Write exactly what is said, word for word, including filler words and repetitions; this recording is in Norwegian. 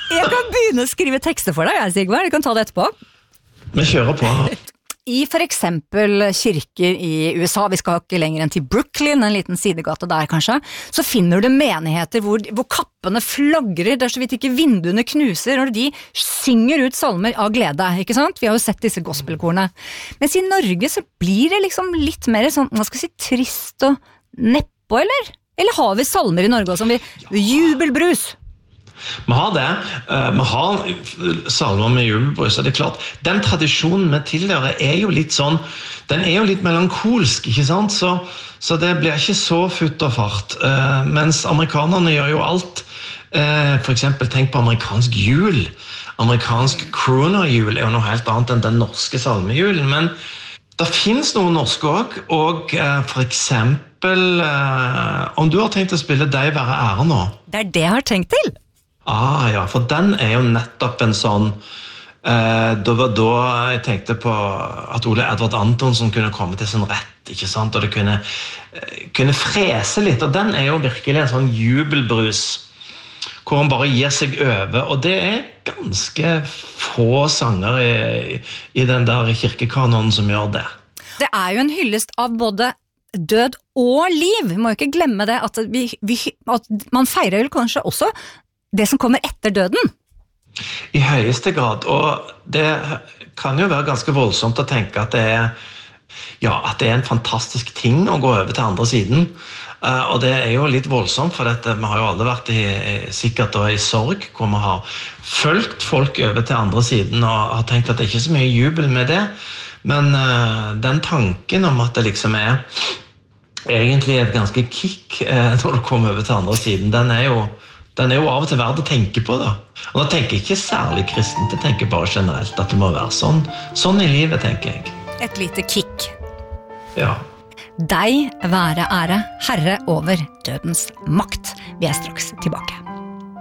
Jeg kan begynne å skrive tekster for deg, jeg, Sigvard. Du kan ta det etterpå. Vi kjører på. I for eksempel kirker i U S A, vi skal ikke lenger enn til Brooklyn, en liten sidegate der kanskje, så finner du menigheter hvor, hvor kappene flagrer, der så vidt ikke vinduene knuser, når de synger ut salmer av glede, ikke sant? Vi har jo sett disse gospelkorene. Mens i Norge så blir det liksom litt mer sånn, hva skal jeg si, trist og neppå, eller? Eller har vi salmer i Norge som vi jubelbrus? Vi har det. Uh, vi har salmer med jubelbrus, og det er klart, den tradisjonen vi tilhører er jo litt sånn, den er jo litt melankolsk, ikke sant? Så, så det blir ikke så futt og fart. Uh, mens amerikanerne gjør jo alt. Uh, for eksempel, tenk på amerikansk jul. Amerikansk crooner-jul er jo noe helt annet enn den norske salmejulen, men det finnes noe norsk også, og uh, for eksempel, uh, om du har tenkt å spille Deg være ære nå? Det er det jeg har tenkt til. Ah, ja, for den er jo nettopp en sånn eh, det var da jeg tenkte på at Ole Edvard Antonsen kunne komme til sin rett, ikke sant, og det kunne, eh, kunne frese litt, og den er jo virkelig en sånn jubelbrus hvor han bare gir seg over, og det er ganske få sanger i, i den der kirkekanonen som gjør det. Det er jo en hyllest av både død og liv, vi må jo ikke glemme det, at, vi, vi, at man feirer vel kanskje også det som kommer etter døden. I høyeste grad, og det kan jo være ganske voldsomt å tenke at det er, ja, at det er en fantastisk ting å gå over til andre siden. Uh, og det er jo litt voldsomt, for dette, vi har jo alle vært i, sikkert da, i sorg, hvor vi har følgt folk over til andre siden og har tenkt at det er ikke så mye jubel med det. Men uh, den tanken om at det liksom er egentlig et ganske kick uh, når du kommer over til andre siden, den er jo Den er jo av og til verdt å tenke på, da. Og da tenker jeg ikke særlig kristent, jeg tenker bare generelt at det må være sånn. Sånn i livet, tenker jeg. Et lite kick. Ja. Deg være ære, herre over dødens makt. Vi er straks tilbake.